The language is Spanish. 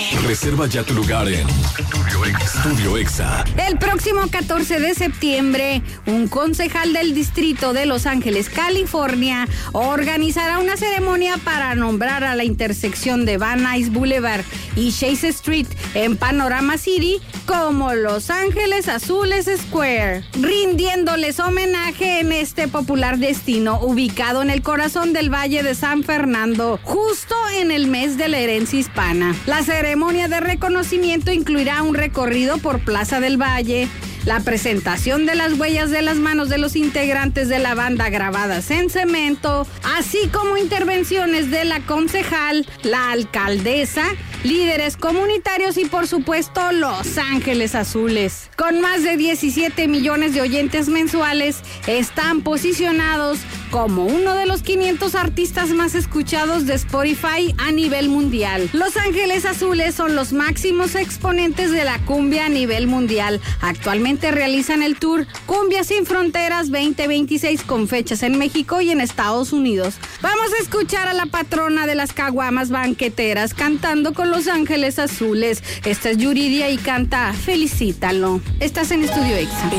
Reserva ya tu lugar en Estudio Exa. El próximo 14 de septiembre, un concejal del distrito de Los Ángeles, California, organizará una ceremonia para nombrar a la intersección de Van Nuys Boulevard y Chase Street en Panorama City como Los Ángeles Azules Square, rindiéndoles homenaje en este popular destino ubicado en el corazón del Valle de San Fernando, justo en el mes de la herencia hispana. La ceremonia de reconocimiento incluirá un recorrido por Plaza del Valle, la presentación de las huellas de las manos de los integrantes de la banda grabadas en cemento, así como intervenciones de la concejal, la alcaldesa, líderes comunitarios y por supuesto Los Ángeles Azules. Con más de 17 millones de oyentes mensuales, están posicionados como uno de los 500 artistas más escuchados de Spotify a nivel mundial. Los Ángeles Azules son los máximos exponentes de la cumbia a nivel mundial. Actualmente realizan el tour Cumbia Sin Fronteras 2026 con fechas en México y en Estados Unidos. Vamos a escuchar a la patrona de las caguamas banqueteras cantando con Los Ángeles Azules. Esta es Yuridia y canta Felicítalo. Estás en Estudio Exa.